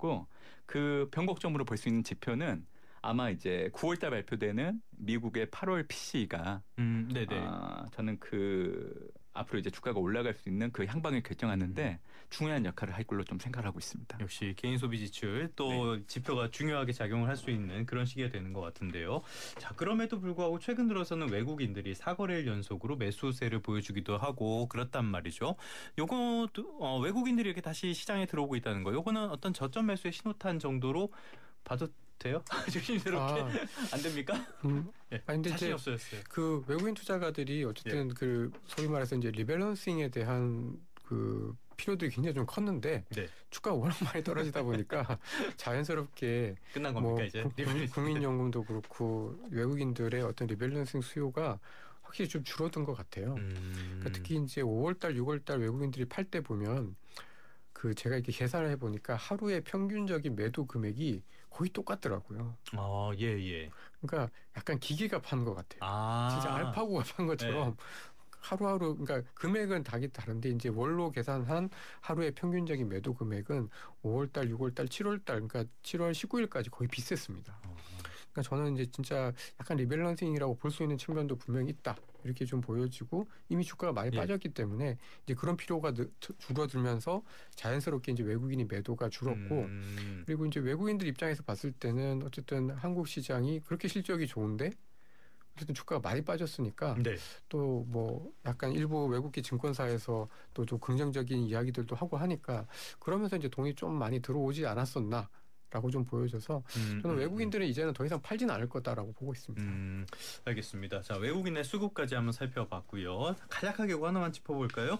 있고 그 변곡점으로 볼 수 있는 지표는 아마 이제 9월달 발표되는 미국의 8월 PCE가 네네. 저는 그 앞으로 이제 주가가 올라갈 수 있는 그 향방을 결정하는데 중요한 역할을 할 걸로 좀 생각을 하고 있습니다. 역시 개인 소비 지출 또 지표가 중요하게 작용을 할 수 있는 그런 시기가 되는 것 같은데요. 자, 그럼에도 불구하고 최근 들어서는 외국인들이 4거래일 연속으로 매수세를 보여주기도 하고 그렇단 말이죠. 요것도 외국인들이 이렇게 다시 시장에 들어오고 있다는 거. 요거는 어떤 저점 매수의 신호탄 정도로 봐도 돼요? 조심스럽게 안 됩니까? 네, 근데 자신 없어졌어요. 그 외국인 투자가들이 어쨌든 그 소위 말해서 이제 리밸런싱에 대한 그 필요들이 굉장히 좀 컸는데 주가가 워낙 많이 떨어지다 보니까 자연스럽게 끝난 겁니까 이제? 국민연금도 그렇고 외국인들의 어떤 리밸런싱 수요가 확실히 좀 줄어든 것 같아요. 그러니까 특히 이제 5월달, 6월달 외국인들이 팔 때 보면 그 제가 이렇게 계산을 해보니까 하루의 평균적인 매도 금액이 거의 똑같더라고요. 예. 그러니까 약간 기계가 파는 것 같아요. 진짜 알파고가 판 것처럼 하루하루 그러니까 금액은 다른데 이제 월로 계산한 하루의 평균적인 매도 금액은 5월달, 6월달, 7월달 그러니까 7월 19일까지 거의 비슷했습니다. 그러니까 저는 이제 진짜 약간 리밸런싱이라고 볼 수 있는 측면도 분명히 있다. 이렇게 좀 보여지고 이미 주가가 많이 빠졌기 때문에 이제 그런 필요가 줄어들면서 자연스럽게 이제 외국인이 매도가 줄었고 그리고 이제 외국인들 입장에서 봤을 때는 어쨌든 한국 시장이 그렇게 실적이 좋은데 어쨌든 주가가 많이 빠졌으니까 또 뭐 약간 일부 외국계 증권사에서 또 좀 긍정적인 이야기들도 하고 하니까 그러면서 이제 돈이 좀 많이 들어오지 않았었나. 라고 좀 보여져서 저는 외국인들은 이제는 더 이상 팔지는 않을 거다라고 보고 있습니다. 알겠습니다. 자, 외국인의 수급까지 한번 살펴봤고요. 간략하게 이거 하나만 짚어볼까요?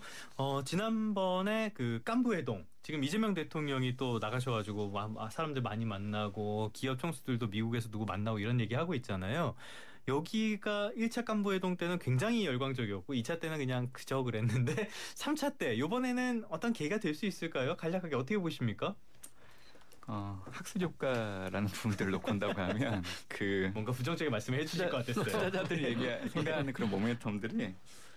지난번에 그 깐부회동 지금 이재명 대통령이 또 나가셔가지고 사람들 많이 만나고 기업 총수들도 미국에서 누구 만나고 이런 얘기하고 있잖아요. 여기가 1차 깐부회동 때는 굉장히 열광적이었고 2차 때는 그냥 그저 그랬는데 3차 때 이번에는 어떤 계기가 될 수 있을까요? 간략하게 어떻게 보십니까? 학습 효과라는 부분들을 놓고 본다고 하면 뭔가 부정적인 말씀을 해주실 것 같았어요. 투자자들이 생각하는 그런 모멘텀들이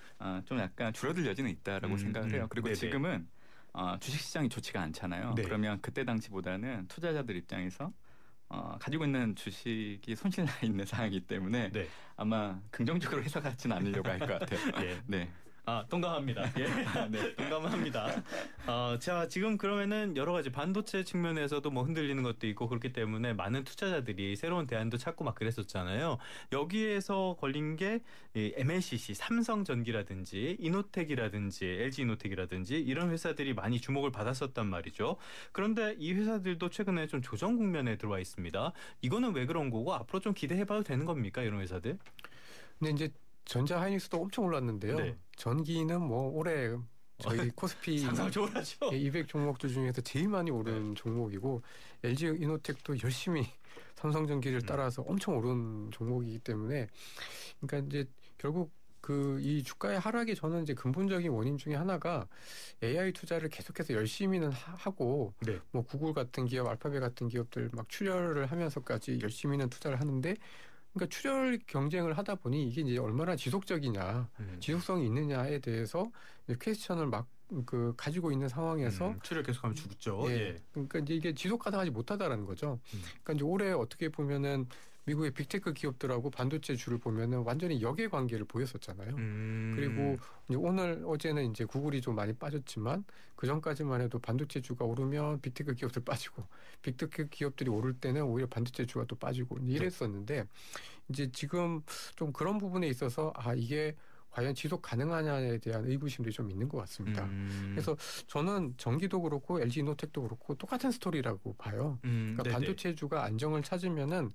좀 약간 줄어들 여지는 있다라고 생각을 해요. 그리고 지금은 주식시장이 좋지가 않잖아요. 그러면 그때 당시보다는 투자자들 입장에서 가지고 있는 주식이 손실 나 있는 상황이기 때문에 아마 긍정적으로 해석하지는 않으려고 할 것 같아요. 네. 동감합니다. 네, 동감합니다. 자, 지금 그러면은 여러 가지 반도체 측면에서도 뭐 흔들리는 것도 있고 그렇기 때문에 많은 투자자들이 새로운 대안도 찾고 막 그랬었잖아요. 여기에서 걸린 게 MLCC, 삼성전기라든지 이노텍이라든지 LG 이노텍이라든지 이런 회사들이 많이 주목을 받았었단 말이죠. 그런데 이 회사들도 최근에 좀 조정 국면에 들어와 있습니다. 이거는 왜 그런 거고 앞으로 좀 기대해봐도 되는 겁니까? 이런 회사들? 근데 이제 전자 하이닉스도 엄청 올랐는데요. 전기는 뭐 올해 저희 코스피 상상 좋아하죠. 200 종목들 중에서 제일 많이 오른 종목이고 LG 이노텍도 열심히 삼성전기를 따라서 엄청 오른 종목이기 때문에 그러니까 이제 결국 이 주가의 하락이 저는 이제 근본적인 원인 중에 하나가 AI 투자를 계속해서 열심히는 하고 뭐 구글 같은 기업, 알파벳 같은 기업들 막 출혈을 하면서까지 열심히는 투자를 하는데 그러니까 출혈 경쟁을 하다 보니 이게 이제 얼마나 지속적이냐, 지속성이 있느냐에 대해서 퀘스천을 막 가지고 있는 상황에서 출혈 계속하면 죽죠. 그러니까 이제 이게 지속 가능하지 못하다라는 거죠. 그러니까 이제 올해 어떻게 보면은 미국의 빅테크 기업들하고 반도체 주를 보면은 완전히 역의 관계를 보였었잖아요. 그리고 이제 어제는 이제 구글이 좀 많이 빠졌지만 그 전까지만 해도 반도체 주가 오르면 빅테크 기업들 빠지고 빅테크 기업들이 오를 때는 오히려 반도체 주가 또 빠지고 이랬었는데 이제 지금 좀 그런 부분에 있어서 이게 과연 지속 가능하냐에 대한 의구심들이 좀 있는 것 같습니다. 그래서 저는 전기도 그렇고 LG 이노텍도 그렇고 똑같은 스토리라고 봐요. 그러니까 반도체주가 안정을 찾으면은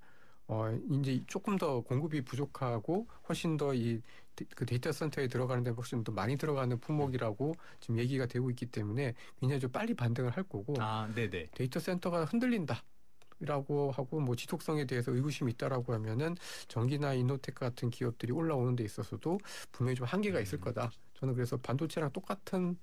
이제 조금 더 공급이 부족하고 훨씬 더 그 데이터 센터에 들어가는 데 훨씬 더 많이 들어가는 품목이라고 지금 얘기가 되고 있기 때문에 굉장히 좀 빨리 반등을 할 거고 데이터 센터가 흔들린다. 라고 하고 뭐 지속성에 대해서 의구심이 있다라고 하면은 전기나 이노텍 같은 기업들이 올라오는 데 있어서도 분명히 좀 한계가 있을 거다. 저는 그래서 반도체랑 똑같은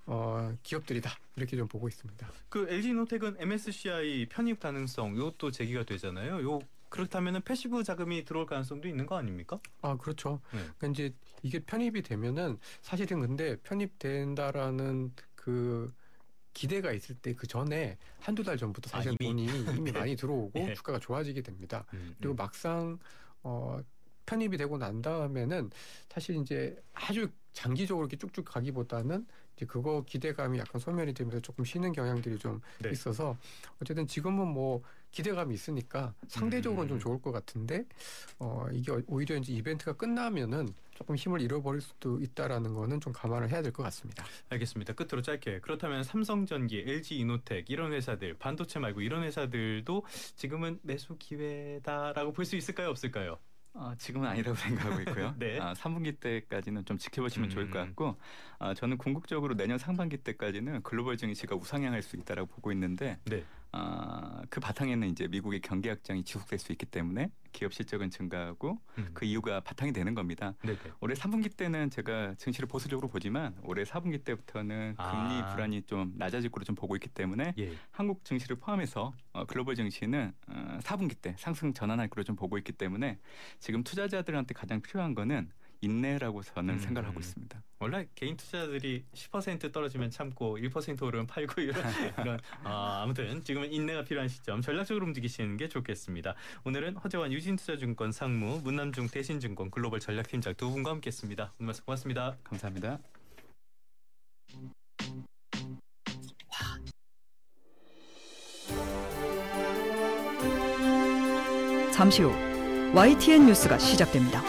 기업들이다. 이렇게 좀 보고 있습니다. 그 LG 이노텍은 MSCI 편입 가능성 이것도 제기가 되잖아요. 그렇다면은 패시브 자금이 들어올 가능성도 있는 거 아닙니까? 그렇죠. 그러니까 이제 이게 편입이 되면은 사실은 근데 편입된다라는 기대가 있을 때 그 전에 한두 달 전부터 사실 돈이 이미 많이 들어오고 네. 주가가 좋아지게 됩니다. 그리고 막상 편입이 되고 난 다음에는 사실 이제 아주 장기적으로 이렇게 쭉쭉 가기보다는 이제 그거 기대감이 약간 소멸이 되면서 조금 쉬는 경향들이 좀 네. 있어서 어쨌든 지금은 뭐 기대감이 있으니까 상대적으로는 좀 좋을 것 같은데 이게 오히려 이제 이벤트가 끝나면은 조금 힘을 잃어버릴 수도 있다라는 거는 좀 감안을 해야 될 것 같습니다. 알겠습니다. 끝으로 짧게 그렇다면 삼성전기, LG이노텍 이런 회사들 반도체 말고 이런 회사들도 지금은 매수 기회다라고 볼 수 있을까요? 없을까요? 지금은 아니라고 생각하고 있고요. 네. 3분기 때까지는 좀 지켜보시면 좋을 것 같고 저는 궁극적으로 내년 상반기 때까지는 글로벌 증시가 우상향할 수 있다라고 보고 있는데 네. 그 바탕에는 이제 미국의 경기 확장이 지속될 수 있기 때문에 기업 실적은 증가하고 그 이유가 바탕이 되는 겁니다. 네네. 올해 3분기 때는 제가 증시를 보수적으로 보지만 올해 4분기 때부터는 금리 불안이 좀 낮아질 거로 좀 보고 있기 때문에 예. 한국 증시를 포함해서 글로벌 증시는 4분기 때 상승 전환할 거로 좀 보고 있기 때문에 지금 투자자들한테 가장 필요한 거는 인내라고 저는 생각을 하고 있습니다. 원래 개인 투자자들이 10% 떨어지면 참고 1% 오르면 팔고 이런 아무튼 지금은 인내가 필요한 시점 전략적으로 움직이시는 게 좋겠습니다. 오늘은 허재환 유진투자증권 상무 문남중 대신증권 글로벌 전략팀장 두 분과 함께했습니다. 오늘 말씀 고맙습니다. 감사합니다. 잠시 후 YTN 뉴스가 시작됩니다.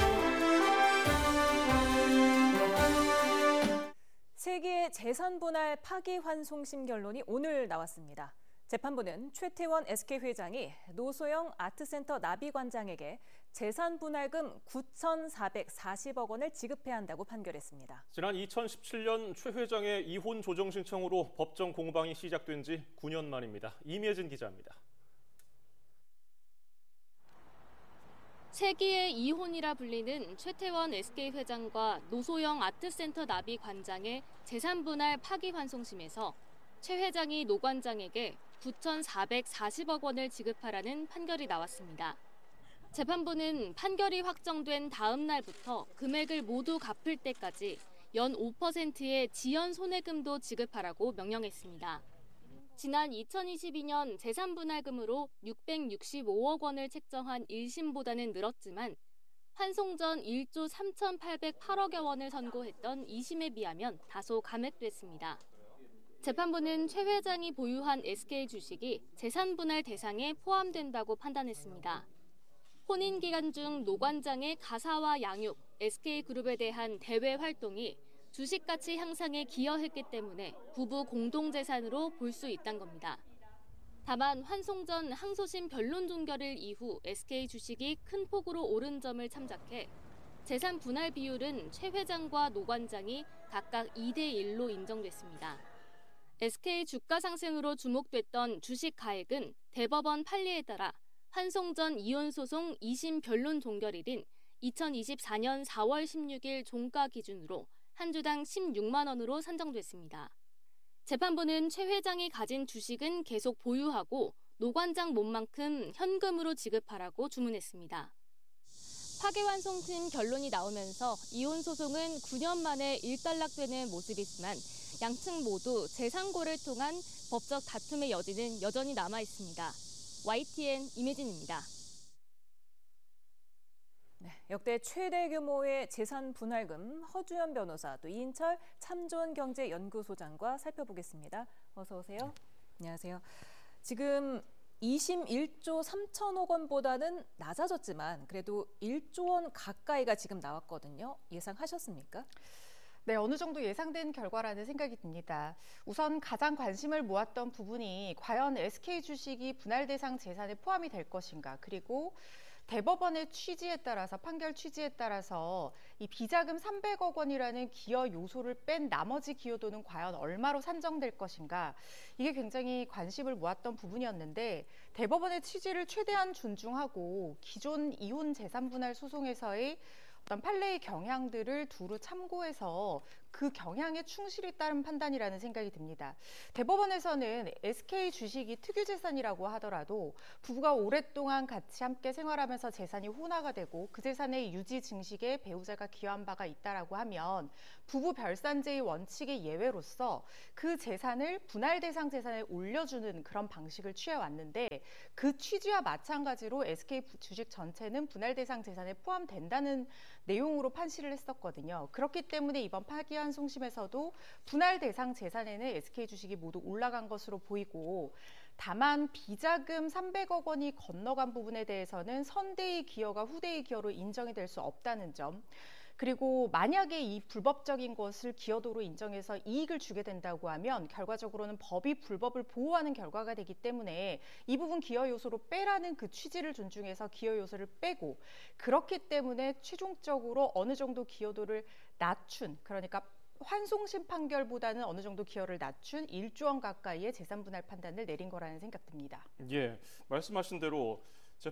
세계의 재산분할 파기환송심 결론이 오늘 나왔습니다. 재판부는 최태원 SK 회장이 노소영 아트센터 나비관장에게 재산분할금 9,440억 원을 지급해야 한다고 판결했습니다. 지난 2017년 최 회장의 이혼 조정 신청으로 법정 공방이 시작된 지 9년 만입니다. 이미혜진 기자입니다. 세기의 이혼이라 불리는 최태원 SK 회장과 노소영 아트센터 나비 관장의 재산분할 파기환송심에서 최 회장이 노 관장에게 9,440억 원을 지급하라는 판결이 나왔습니다. 재판부는 판결이 확정된 다음 날부터 금액을 모두 갚을 때까지 연 5%의 지연 손해금도 지급하라고 명령했습니다. 지난 2022년 재산분할금으로 665억 원을 책정한 1심보다는 늘었지만 환송 전 1조 3,808억여 원을 선고했던 2심에 비하면 다소 감액됐습니다. 재판부는 최 회장이 보유한 SK 주식이 재산분할 대상에 포함된다고 판단했습니다. 혼인 기간 중 노 관장의 가사와 양육, SK그룹에 대한 대외 활동이 주식 가치 향상에 기여했기 때문에 부부 공동재산으로 볼 수 있다는 겁니다. 다만 환송 전 항소심 변론 종결일 이후 SK 주식이 큰 폭으로 오른 점을 참작해 재산 분할 비율은 최 회장과 노 관장이 각각 2대1로 인정됐습니다. SK 주가 상승으로 주목됐던 주식 가액은 대법원 판례에 따라 환송 전 이혼 소송 2심 변론 종결일인 2024년 4월 16일 종가 기준으로 한 주당 16만 원으로 산정됐습니다. 재판부는 최 회장이 가진 주식은 계속 보유하고 노 관장 몸만큼 현금으로 지급하라고 주문했습니다. 파기환송심 결론이 나오면서 이혼 소송은 9년 만에 일단락되는 모습이지만 양측 모두 재산고를 통한 법적 다툼의 여지는 여전히 남아 있습니다. YTN 임혜진입니다. 네, 역대 최대 규모의 재산 분할금 허주연 변호사 또 이인철 참존경제연구소장과 살펴보겠습니다. 어서 오세요. 안녕하세요. 지금 2심 1조 3천억 원보다는 낮아졌지만 그래도 1조 원 가까이가 지금 나왔거든요. 예상하셨습니까? 네, 어느 정도 예상된 결과라는 생각이 듭니다. 우선 가장 관심을 모았던 부분이 과연 SK 주식이 분할 대상 재산에 포함이 될 것인가, 그리고 대법원의 취지에 따라서 판결 취지에 따라서 이 비자금 300억 원이라는 기여 요소를 뺀 나머지 기여도는 과연 얼마로 산정될 것인가, 이게 굉장히 관심을 모았던 부분이었는데 대법원의 취지를 최대한 존중하고 기존 이혼 재산 분할 소송에서의 어떤 판례의 경향들을 두루 참고해서 그 경향에 충실히 따른 판단이라는 생각이 듭니다. 대법원에서는 SK 주식이 특유재산이라고 하더라도 부부가 오랫동안 같이 함께 생활하면서 재산이 혼화가 되고 그 재산의 유지 증식에 배우자가 기여한 바가 있다라고 하면 부부 별산제의 원칙의 예외로서 그 재산을 분할 대상 재산에 올려주는 그런 방식을 취해왔는데 그 취지와 마찬가지로 SK 주식 전체는 분할 대상 재산에 포함된다는 내용으로 판시를 했었거든요. 그렇기 때문에 이번 파기환송심에서도 분할 대상 재산에는 SK 주식이 모두 올라간 것으로 보이고 다만 비자금 300억 원이 건너간 부분에 대해서는 선대의 기여가 후대의 기여로 인정이 될 수 없다는 점, 그리고 만약에 이 불법적인 것을 기여도로 인정해서 이익을 주게 된다고 하면 결과적으로는 법이 불법을 보호하는 결과가 되기 때문에 이 부분 기여 요소로 빼라는 그 취지를 존중해서 기여 요소를 빼고, 그렇기 때문에 최종적으로 어느 정도 기여도를 낮춘, 그러니까 환송심 판결보다는 어느 정도 기여를 낮춘 1조 원 가까이의 재산 분할 판단을 내린 거라는 생각 듭니다. 예, 말씀하신 대로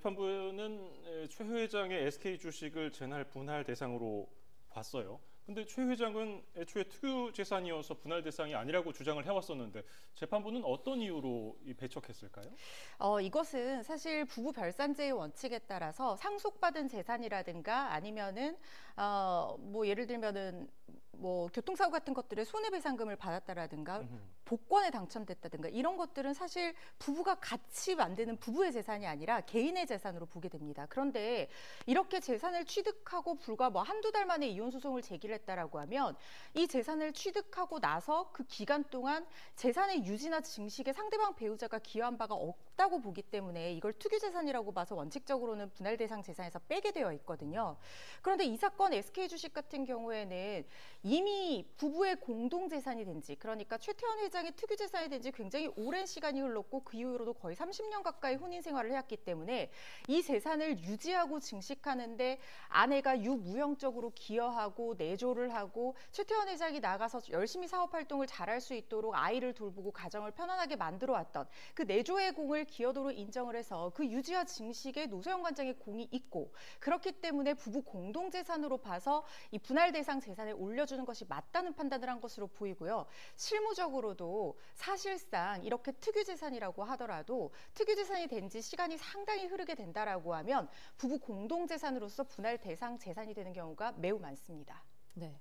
재판부는 최 회장의 SK 주식을 재날 분할 대상으로 봤어요. 근데 최 회장은 애초에 특유 재산이어서 분할 대상이 아니라고 주장을 해왔었는데 재판부는 어떤 이유로 배척했을까요? 이것은 사실 부부 별산제의 원칙에 따라서 상속받은 재산이라든가 아니면은 뭐 예를 들면은 뭐 교통사고 같은 것들에 손해배상금을 받았다라든가 복권에 당첨됐다든가 이런 것들은 사실 부부가 같이 만드는 부부의 재산이 아니라 개인의 재산으로 보게 됩니다. 그런데 이렇게 재산을 취득하고 불과 뭐 한두 달 만에 이혼 소송을 제기를 했다라고 하면 이 재산을 취득하고 나서 그 기간 동안 재산의 유지나 증식에 상대방 배우자가 기여한 바가 없다고 보기 때문에 이걸 특유재산이라고 봐서 원칙적으로는 분할 대상 재산에서 빼게 되어 있거든요. 그런데 이 사건 SK 주식 같은 경우에는 이미 부부의 공동재산이 된 지, 그러니까 최태원 회장의 특유재산이 된 지 굉장히 오랜 시간이 흘렀고 그 이후로도 거의 30년 가까이 혼인 생활을 해왔기 때문에 이 재산을 유지하고 증식하는데 아내가 유무형적으로 기여하고 내조를 하고 최태원 회장이 나가서 열심히 사업활동을 잘할 수 있도록 아이를 돌보고 가정을 편안하게 만들어왔던 그 내조의 공을 기여도로 인정을 해서 그 유지와 증식에 노소영 관장의 공이 있고, 그렇기 때문에 부부 공동재산으로 봐서 이 분할 대상 재산에 올려주는 것이 맞다는 판단을 한 것으로 보이고요. 실무적으로도 사실상 이렇게 특유재산이라고 하더라도 특유재산이 된 지 시간이 상당히 흐르게 된다라고 하면 부부 공동재산으로서 분할 대상 재산이 되는 경우가 매우 많습니다. 네.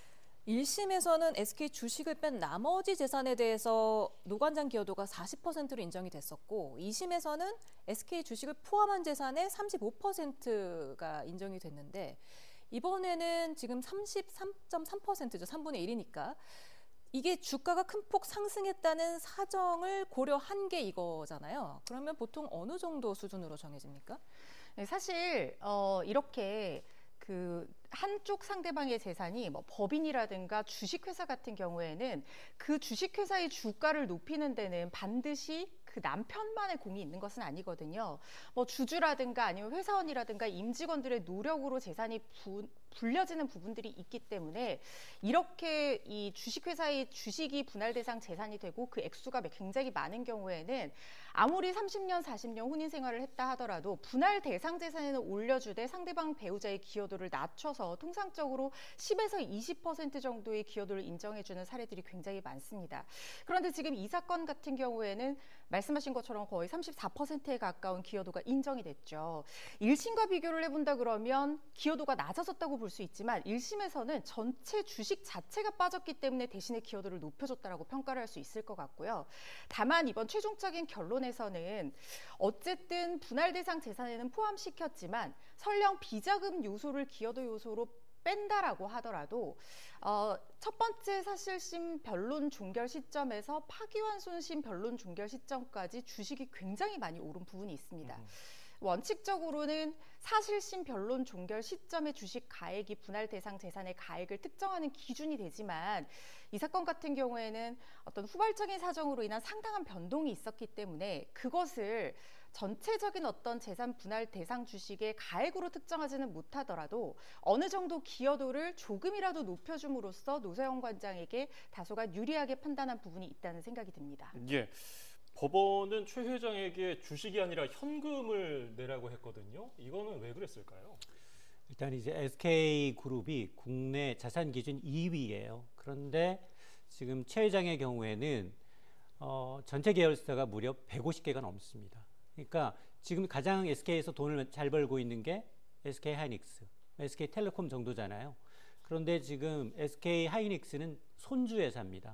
1심에서는 SK 주식을 뺀 나머지 재산에 대해서 노관장 기여도가 40%로 인정이 됐었고 2심에서는 SK 주식을 포함한 재산의 35%가 인정이 됐는데 이번에는 지금 33.3%죠. 3분의 1이니까. 이게 주가가 큰 폭 상승했다는 사정을 고려한 게 이거잖아요. 그러면 보통 어느 정도 수준으로 정해집니까? 네, 사실 이렇게 그 한쪽 상대방의 재산이 뭐 법인이라든가 주식회사 같은 경우에는 그 주식회사의 주가를 높이는 데는 반드시 그 남편만의 공이 있는 것은 아니거든요. 뭐 주주라든가 아니면 회사원이라든가 임직원들의 노력으로 재산이 불려지는 부분들이 있기 때문에 이렇게 이 주식회사의 주식이 분할 대상 재산이 되고 그 액수가 굉장히 많은 경우에는 아무리 30년, 40년 혼인 생활을 했다 하더라도 분할 대상 재산에는 올려주되 상대방 배우자의 기여도를 낮춰서 통상적으로 10에서 20% 정도의 기여도를 인정해주는 사례들이 굉장히 많습니다. 그런데 지금 이 사건 같은 경우에는 말씀하신 것처럼 거의 34%에 가까운 기여도가 인정이 됐죠. 1심과 비교를 해본다 그러면 기여도가 낮아졌다고 볼 수 있지만 1심에서는 전체 주식 자체가 빠졌기 때문에 대신에 기여도를 높여줬다라고 평가를 할 수 있을 것 같고요. 다만 이번 최종적인 결론에서는 어쨌든 분할 대상 재산에는 포함시켰지만 설령 비자금 요소를 기여도 요소로 뺀다라고 하더라도 첫 번째 사실심 변론 종결 시점에서 파기환송심 변론 종결 시점까지 주식이 굉장히 많이 오른 부분이 있습니다. 원칙적으로는 사실심 변론 종결 시점의 주식 가액이 분할 대상 재산의 가액을 특정하는 기준이 되지만 이 사건 같은 경우에는 어떤 후발적인 사정으로 인한 상당한 변동이 있었기 때문에 그것을 전체적인 어떤 재산 분할 대상 주식의 가액으로 특정하지는 못하더라도 어느 정도 기여도를 조금이라도 높여줌으로써 노소영 관장에게 다소가 유리하게 판단한 부분이 있다는 생각이 듭니다. 예. 법원은 최 회장에게 주식이 아니라 현금을 내라고 했거든요. 이거는 왜 그랬을까요? 일단 이제 SK그룹이 국내 자산 기준 2위예요. 그런데 지금 최 회장의 경우에는 전체 계열사가 무려 150개가 넘습니다. 그러니까 지금 가장 SK에서 돈을 잘 벌고 있는 게 SK 하이닉스, SK텔레콤 정도잖아요. 그런데 지금 SK 하이닉스는 손주회사입니다.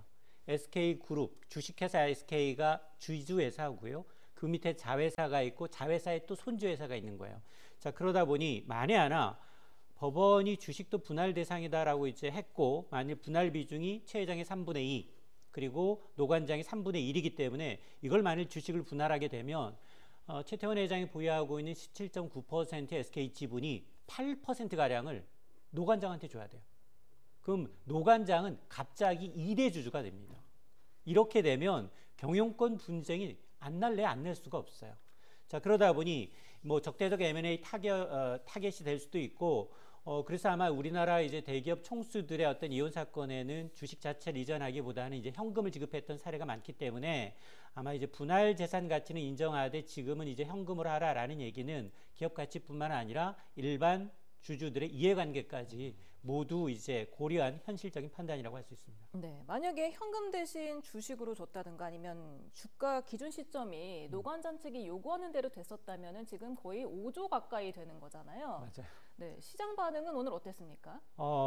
SK그룹, 주식회사 SK가 주주회사고요. 그 밑에 자회사가 있고 자회사에 또 손주회사가 있는 거예요. 자, 그러다 보니 만에 하나 법원이 주식도 분할 대상이다라고 이제 했고, 만일 분할 비중이 최 회장의 3분의 2 그리고 노관장의 3분의 1이기 때문에 이걸 만일 주식을 분할하게 되면 최태원 회장이 보유하고 있는 17.9% SK 지분이 8%가량을 노관장한테 줘야 돼요. 그럼 노관장은 갑자기 2대 주주가 됩니다. 이렇게 되면 경영권 분쟁이 안 낼 수가 없어요. 자, 그러다 보니 뭐 적대적 M&A 타겟이 될 수도 있고, 그래서 아마 우리나라 이제 대기업 총수들의 어떤 이혼 사건에는 주식 자체를 이전하기보다는 이제 현금을 지급했던 사례가 많기 때문에 아마 이제 분할 재산 가치는 인정하되 지금은 이제 현금으로 하라라는 얘기는 기업 가치뿐만 아니라 일반 주주들의 이해관계까지 모두 이제 고려한 현실적인 판단이라고 할 수 있습니다. 네, 만약에 현금 대신 주식으로 줬다든가 아니면 주가 기준 시점이 노관장 측이 요구하는 대로 됐었다면은 지금 거의 5조 가까이 되는 거잖아요. 맞아요. 네, 시장 반응은 오늘 어땠습니까?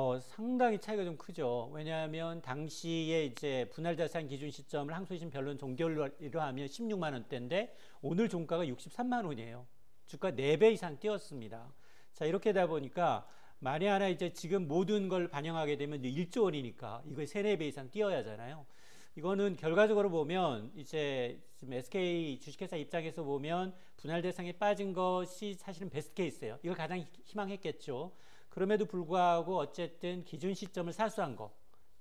상당히 차이가 좀 크죠. 왜냐하면 당시에 이제 분할자산 기준 시점을 항소심 변론 종결로 하면 16만 원대인데 오늘 종가가 63만 원이에요. 주가 4배 이상 뛰었습니다. 자, 이렇게 되다 보니까 만에 하나 이제 지금 모든 걸 반영하게 되면 이제 1조 원이니까 이거 3, 4배 이상 뛰어야 하잖아요. 이거는 결과적으로 보면 이제 지금 SK 주식회사 입장에서 보면 분할 대상에 빠진 것이 사실은 베스트 케이스예요. 이걸 가장 희망했겠죠. 그럼에도 불구하고 어쨌든 기준 시점을 사수한 거,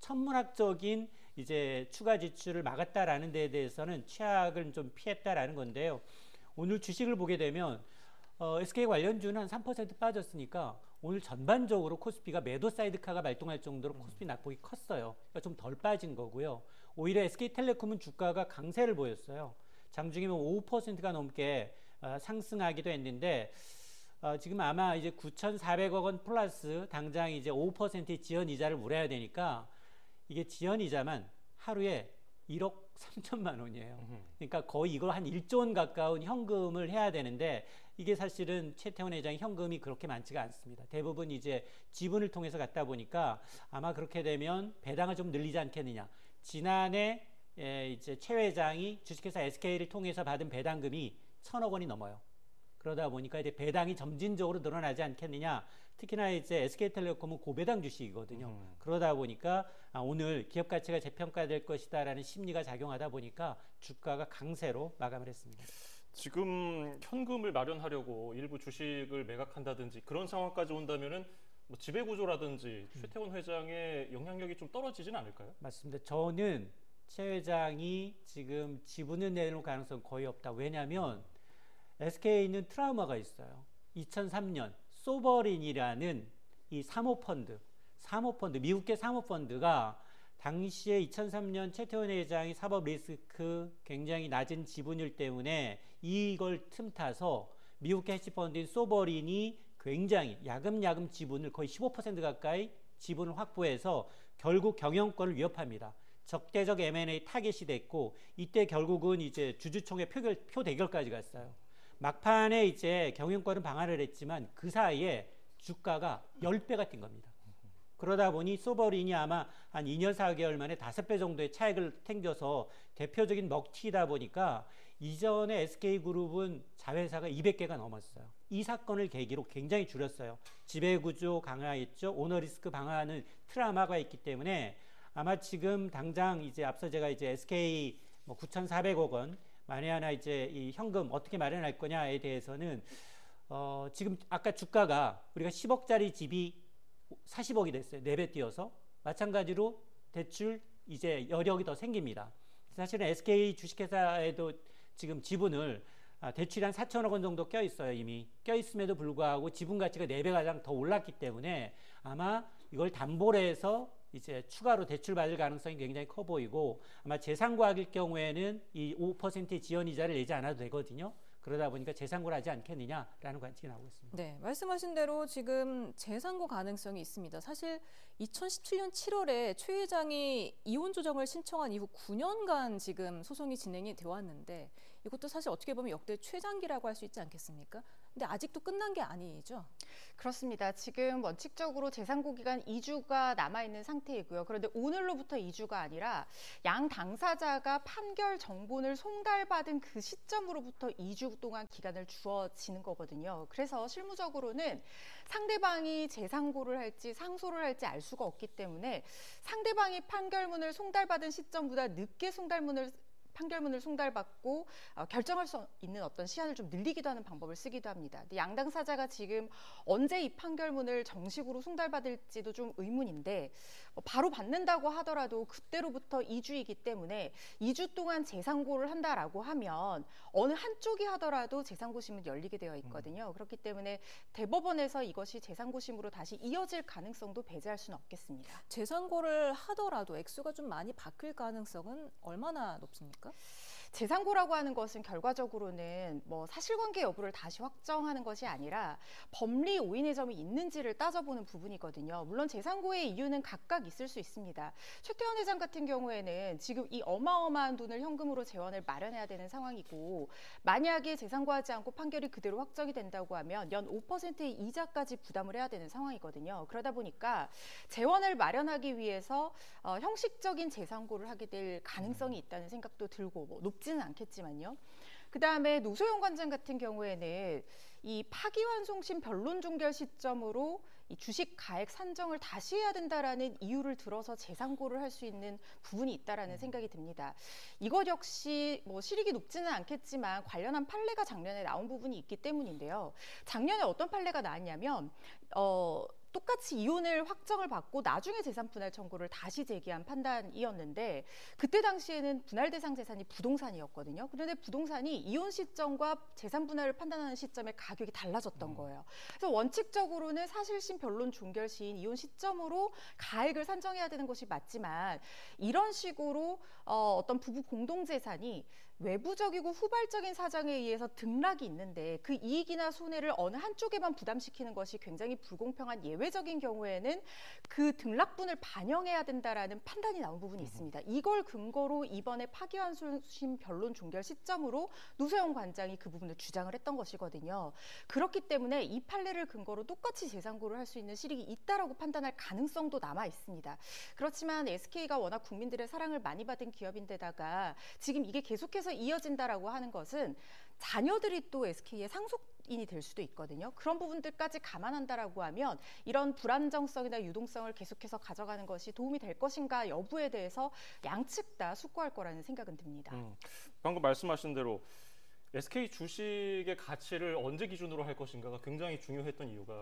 천문학적인 이제 추가 지출을 막았다라는 데에 대해서는 최악을 좀 피했다라는 건데요. 오늘 주식을 보게 되면 SK 관련주는 한 3% 빠졌으니까 오늘 전반적으로 코스피가 매도 사이드카가 발동할 정도로 코스피 낙폭이 컸어요. 그러니까 좀 덜 빠진 거고요. 오히려 SK텔레콤은 주가가 강세를 보였어요. 장중이면 5%가 넘게 상승하기도 했는데 지금 아마 이제 9,400억 원 플러스 당장 이제 5%의 지연 이자를 물어야 되니까 이게 지연 이자만 하루에 1억 3천만 원이에요. 그러니까 거의 이걸 한 1조 원 가까운 현금을 해야 되는데 이게 사실은 최태원 회장의 현금이 그렇게 많지가 않습니다. 대부분 이제 지분을 통해서 갔다 보니까 아마 그렇게 되면 배당을 좀 늘리지 않겠느냐. 지난해 이제 최 회장이 주식회사 SK를 통해서 받은 배당금이 1,000억 원이 넘어요. 그러다 보니까 이제 배당이 점진적으로 늘어나지 않겠느냐. 특히나 이제 SK텔레콤은 고배당 주식이거든요. 그러다 보니까 오늘 기업 가치가 재평가될 것이다라는 심리가 작용하다 보니까 주가가 강세로 마감을 했습니다. 지금 현금을 마련하려고 일부 주식을 매각한다든지 그런 상황까지 온다면은 뭐 지배구조라든지 최태원 회장의 영향력이 좀 떨어지진 않을까요? 맞습니다. 저는 최 회장이 지금 지분을 내놓을 가능성 거의 없다. 왜냐하면 SK는 트라우마가 있어요. 2003년 소버린이라는 이 사모펀드, 미국계 사모펀드가 당시에 2003년 최태원 회장이 사법 리스크 굉장히 낮은 지분율 때문에 이걸 틈타서 미국계 해치펀드인 소버린이 굉장히 야금야금 지분을 거의 15% 가까이 지분을 확보해서 결국 경영권을 위협합니다. 적대적 M&A 타겟이 됐고 이때 결국은 이제 주주총회 표 대결까지 갔어요. 막판에 이제 경영권은 방한을 했지만 그 사이에 주가가 10배가 뛴 겁니다. 그러다 보니 소버린이 아마 한 2년 4개월 만에 5배 정도의 차익을 챙겨서 대표적인 먹튀다 보니까 이전에 SK그룹은 자회사가 200개가 넘었어요. 이 사건을 계기로 굉장히 줄였어요. 지배구조 강화했죠. 오너리스크 방어하는 트라우마가 있기 때문에 아마 지금 당장 이제 앞서 제가 이제 SK 9,400억 원 만에 하나 이제 이 현금 어떻게 마련할 거냐에 대해서는 지금 아까 주가가 우리가 10억짜리 집이 40억이 됐어요. 4배 뛰어서. 마찬가지로 대출 이제 여력이 더 생깁니다. 사실은 SK 주식회사에도 지금 지분을 대출이 한 4천억 원 정도 껴있어요. 이미 껴있음에도 불구하고 지분 가치가 4배 가량 더 올랐기 때문에 아마 이걸 담보로 해서 이제 추가로 대출받을 가능성이 굉장히 커 보이고 아마 재산과학일 경우에는 이 5%의 지연이자를 내지 않아도 되거든요. 그러다 보니까 재상고를 하지 않겠느냐라는 관측이 나오고 있습니다. 네, 말씀하신 대로 지금 재상고 가능성이 있습니다. 사실 2017년 7월에 최 회장이 이혼 조정을 신청한 이후 9년간 지금 소송이 진행이 되어 왔는데 이것도 사실 어떻게 보면 역대 최장기라고 할 수 있지 않겠습니까? 근데 아직도 끝난 게 아니죠? 그렇습니다. 지금 원칙적으로 재상고 기간 2주가 남아있는 상태이고요. 그런데 오늘로부터 2주가 아니라 양 당사자가 판결 정본을 송달받은 그 시점으로부터 2주 동안 기간을 주어지는 거거든요. 그래서 실무적으로는 상대방이 재상고를 할지 상소를 할지 알 수가 없기 때문에 상대방이 판결문을 송달받은 시점보다 늦게 판결문을 송달받고 결정할 수 있는 어떤 시한을 좀 늘리기도 하는 방법을 쓰기도 합니다. 근데 양 당사자가 지금 언제 이 판결문을 정식으로 송달받을지도 좀 의문인데 바로 받는다고 하더라도 그때로부터 2주이기 때문에 2주 동안 재상고를 한다라고 하면 어느 한쪽이 하더라도 재상고심은 열리게 되어 있거든요. 그렇기 때문에 대법원에서 이것이 재상고심으로 다시 이어질 가능성도 배제할 수는 없겠습니다. 재상고를 하더라도 액수가 좀 많이 바뀔 가능성은 얼마나 높습니까? 재상고라고 하는 것은 결과적으로는 뭐 사실관계 여부를 다시 확정하는 것이 아니라 법리 오인의 점이 있는지를 따져보는 부분이거든요. 물론 재상고의 이유는 각각 있을 수 있습니다. 최태원 회장 같은 경우에는 지금 이 어마어마한 돈을 현금으로 재원을 마련해야 되는 상황이고 만약에 재상고하지 않고 판결이 그대로 확정이 된다고 하면 연 5%의 이자까지 부담을 해야 되는 상황이거든요. 그러다 보니까 재원을 마련하기 위해서 형식적인 재상고를 하게 될 가능성이 있다는 생각도 들고 높지는 않겠지만요. 그다음에 노소영 관장 같은 경우에는 이 파기환송심 변론 종결 시점으로 이 주식 가액 산정을 다시 해야 된다라는 이유를 들어서 재상고를 할 수 있는 부분이 있다라는 생각이 듭니다. 이것 역시 뭐 실익이 높지는 않겠지만 관련한 판례가 작년에 나온 부분이 있기 때문인데요. 작년에 어떤 판례가 나왔냐면 똑같이 이혼을 확정을 받고 나중에 재산 분할 청구를 다시 제기한 판단이었는데 그때 당시에는 분할 대상 재산이 부동산이었거든요. 그런데 부동산이 이혼 시점과 재산 분할을 판단하는 시점에 가격이 달라졌던 거예요. 그래서 원칙적으로는 사실심 변론 종결 시인 이혼 시점으로 가액을 산정해야 되는 것이 맞지만 이런 식으로 어떤 부부 공동 재산이 외부적이고 후발적인 사정에 의해서 등락이 있는데 그 이익이나 손해를 어느 한쪽에만 부담시키는 것이 굉장히 불공평한 예외적인 경우에는 그 등락분을 반영해야 된다라는 판단이 나온 부분이 있습니다. 이걸 근거로 이번에 파기환송심 변론 종결 시점으로 노소영 관장이 그 부분을 주장을 했던 것이거든요. 그렇기 때문에 이 판례를 근거로 똑같이 재상고를 할 수 있는 실익이 있다라고 판단할 가능성도 남아 있습니다. 그렇지만 SK가 워낙 국민들의 사랑을 많이 받은 기업인데다가 지금 이게 계속해서 이어진다라고 하는 것은 자녀들이 또 SK의 상속인이 될 수도 있거든요. 그런 부분들까지 감안한다라고 하면 이런 불안정성이나 유동성을 계속해서 가져가는 것이 도움이 될 것인가 여부에 대해서 양측 다 숙고할 거라는 생각은 듭니다. 방금 말씀하신 대로 SK 주식의 가치를 언제 기준으로 할 것인가가 굉장히 중요했던 이유가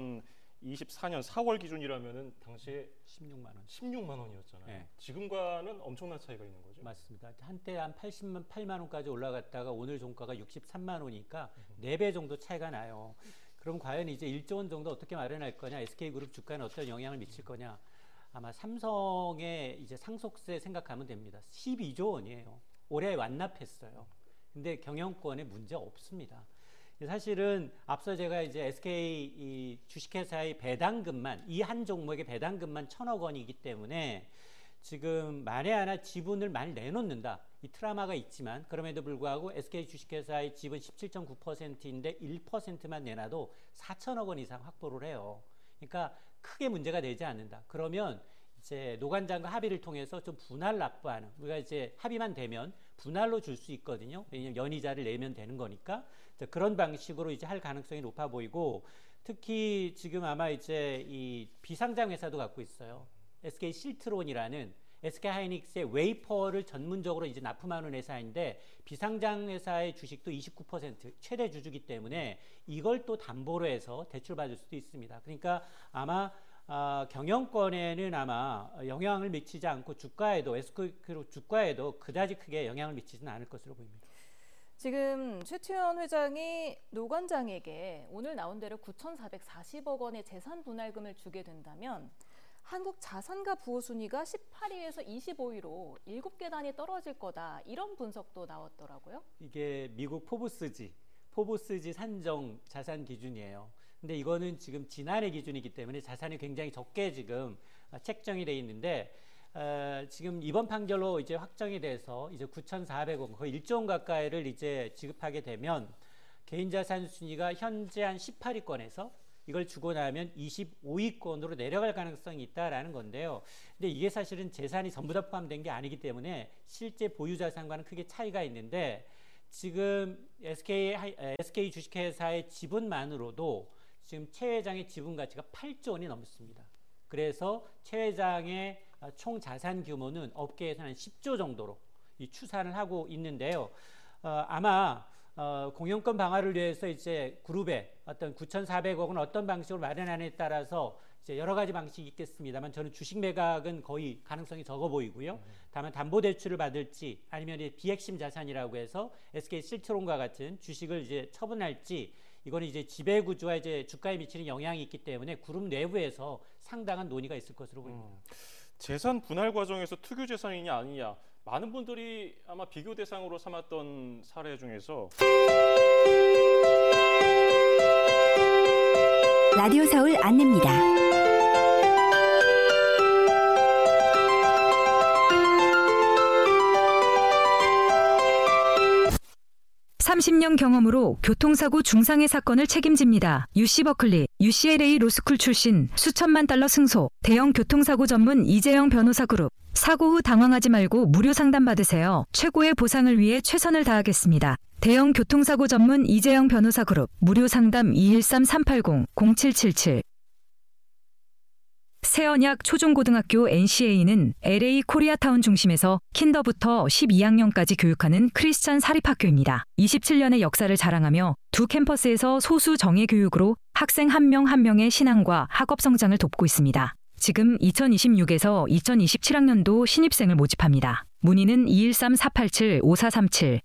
2024년 4월 기준이라면은 당시에 16만 원이었잖아요. 네. 지금과는 엄청난 차이가 있는 거죠. 맞습니다. 한때 한 88만 원까지 올라갔다가 오늘 종가가 63만 원이니까 4배 정도 차이가 나요. 그럼 과연 이제 1조 원 정도 어떻게 마련할 거냐, SK그룹 주가에 어떤 영향을 미칠 거냐. 아마 삼성의 이제 상속세 생각하면 됩니다. 12조 원이에요. 올해 완납했어요. 근데 경영권에 문제 없습니다. 사실은 앞서 제가 이제 SK 이 주식회사의 배당금만 이 한 종목의 배당금만 1,000억 원이기 때문에 지금 만에 하나 지분을 많이 내놓는다. 이 트라우마가 있지만 그럼에도 불구하고 SK 주식회사의 지분 17.9%인데 1%만 내놔도 4,000억 원 이상 확보를 해요. 그러니까 크게 문제가 되지 않는다. 그러면 이제 노관장과 합의를 통해서 좀 분할 납부하는, 우리가 이제 합의만 되면 분할로 줄 수 있거든요. 왜냐하면 연이자를 내면 되는 거니까. 그런 방식으로 이제 할 가능성이 높아 보이고, 특히 지금 아마 이제 이 비상장 회사도 갖고 있어요. SK 실트론이라는 SK 하이닉스의 웨이퍼를 전문적으로 이제 납품하는 회사인데 비상장 회사의 주식도 29% 최대 주주기 때문에 이걸 또 담보로 해서 대출받을 수도 있습니다. 그러니까 아마 경영권에는 아마 영향을 미치지 않고 주가에도 SK그룹 주가에도 그다지 크게 영향을 미치지는 않을 것으로 보입니다. 지금 최태원 회장이 노 관장에게 오늘 나온 대로 9,440억 원의 재산 분할금을 주게 된다면 한국 자산가 부호 순위가 18위에서 25위로 7계단이 떨어질 거다. 이런 분석도 나왔더라고요. 이게 미국 포브스지 산정 자산 기준이에요. 근데 이거는 지금 지난해 기준이기 때문에 자산이 굉장히 적게 지금 책정이 돼 있는데 지금 이번 판결로 이제 확정이 돼서 이제 9,400억 거의 1조 원 가까이를 이제 지급하게 되면 개인 자산 순위가 현재 한 18위권에서 이걸 주고 나면 25위권으로 내려갈 가능성이 있다라는 건데요. 근데 이게 사실은 재산이 전부 다 포함된 게 아니기 때문에 실제 보유 자산과는 크게 차이가 있는데 지금 SK 주식회사의 지분만으로도 지금 최 회장의 지분 가치가 8조 원이 넘습니다. 그래서 최 회장의 총 자산 규모는 업계에서는 한 10조 정도로 이 추산을 하고 있는데요. 아마 공영권 방어를 위해서 이제 그룹에 어떤 9,400억은 어떤 방식으로 마련하느냐에 따라서 이제 여러 가지 방식이 있겠습니다만 저는 주식 매각은 거의 가능성이 적어 보이고요. 다만 담보대출을 받을지 아니면 이제 비핵심 자산이라고 해서 SK 실트론과 같은 주식을 이제 처분할지 이거는 이제 지배구조와 이제 주가에 미치는 영향이 있기 때문에 그룹 내부에서 상당한 논의가 있을 것으로 보입니다. 재산 분할 과정에서 특유 재산이냐 아니냐 많은 분들이 아마 비교 대상으로 삼았던 사례 중에서 라디오 서울 안내입니다. (30년) 경험으로 교통사고 중상해 사건을 책임집니다. UC 버클리, UCLA 로스쿨 출신 수천만 달러 승소, 대형 교통사고 전문 이재영 변호사 그룹. 사고 후 당황하지 말고 무료 상담 받으세요. 최고의 보상을 위해 최선을 다하겠습니다. 대형 교통사고 전문 이재영 변호사 그룹. 무료 상담 213-380-0777. 새언약 초중고등학교 NCA는 LA 코리아타운 중심에서 킨더부터 12학년까지 교육하는 크리스천 사립학교입니다. 27년의 역사를 자랑하며 두 캠퍼스에서 소수 정예 교육으로 학생 한 명 한 명의 신앙과 학업 성장을 돕고 있습니다. 지금 2026에서 2027학년도 신입생을 모집합니다. 문의는 213-487-5437,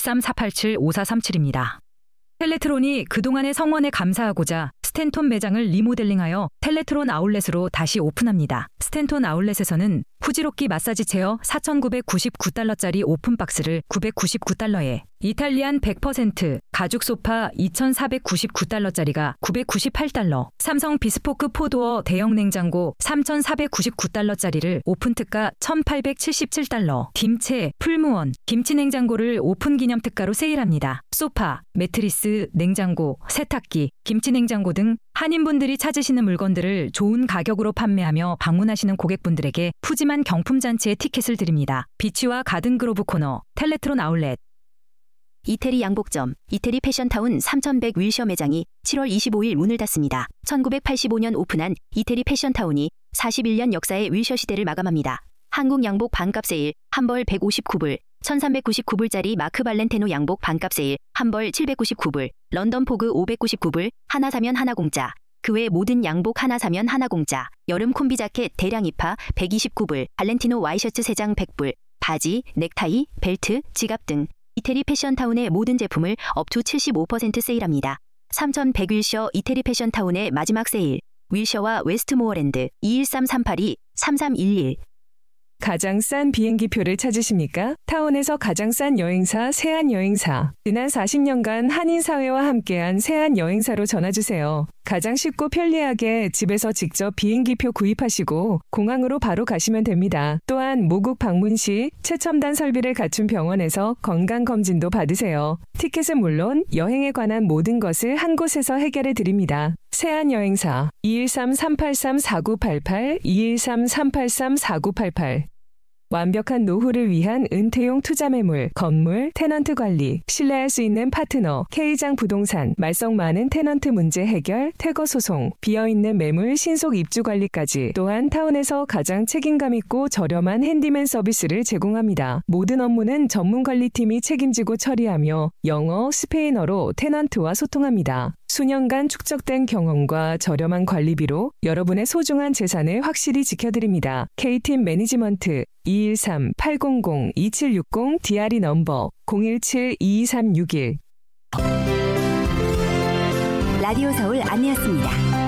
213-487-5437입니다. 텔레트론이 그동안의 성원에 감사하고자 스탠톤 매장을 리모델링하여 텔레트론 아울렛으로 다시 오픈합니다. 스탠톤 아울렛에서는 후지로끼 마사지 체어 4,999달러짜리 오픈박스를 999달러에, 이탈리안 100% 가죽 소파 2,499달러짜리가 998달러, 삼성 비스포크 포도어 대형 냉장고 3,499달러짜리를 오픈특가 1,877달러, 김치, 풀무원, 김치냉장고를 오픈 기념 특가로 세일합니다. 소파, 매트리스, 냉장고, 세탁기, 김치냉장고 등 한인분들이 찾으시는 물건들을 좋은 가격으로 판매하며 방문하시는 고객분들에게 푸짐한 경품잔치의 티켓을 드립니다. 비치와 가든그로브 코너, 텔레트론 아울렛. 이태리 양복점, 이태리 패션타운 3100 윌셔 매장이 7월 25일 문을 닫습니다. 1985년 오픈한 이태리 패션타운이 41년 역사의 윌셔 시대를 마감합니다. 한국 양복 반값 세일, 한 벌 159불, 1399불짜리 마크 발렌테노 양복 반값 세일, 한 벌 799불, 런던 포그 599불, 하나 사면 하나 공짜. 그 외 모든 양복 하나 사면 하나 공짜. 여름 콤비 자켓 대량 입하 129불, 발렌티노 와이셔츠 3장 100불, 바지, 넥타이, 벨트, 지갑 등 이태리 패션타운의 모든 제품을 업 투 75% 세일합니다. 3100 윌셔 이태리 패션타운의 마지막 세일. 윌셔와 웨스트모어랜드 213-832-3311. 가장 싼 비행기표를 찾으십니까? 타운에서 가장 싼 여행사 세안여행사. 지난 40년간 한인사회와 함께한 세안여행사로 전화주세요. 가장 쉽고 편리하게 집에서 직접 비행기표 구입하시고 공항으로 바로 가시면 됩니다. 또한 모국 방문 시 최첨단 설비를 갖춘 병원에서 건강검진도 받으세요. 티켓은 물론 여행에 관한 모든 것을 한 곳에서 해결해 드립니다. 세안여행사 213-383-4988, 213-383-4988. 완벽한 노후를 위한 은퇴용 투자 매물, 건물, 테넌트 관리, 신뢰할 수 있는 파트너, K장 부동산, 말썽 많은 테넌트 문제 해결, 퇴거 소송, 비어있는 매물 신속 입주 관리까지, 또한 타운에서 가장 책임감 있고 저렴한 핸디맨 서비스를 제공합니다. 모든 업무는 전문 관리팀이 책임지고 처리하며 영어, 스페인어로 테넌트와 소통합니다. 수년간 축적된 경험과 저렴한 관리비로 여러분의 소중한 재산을 확실히 지켜드립니다. K팀 매니지먼트 213-800-2760 DRE 넘버 017-22361. 라디오 서울 안내였습니다.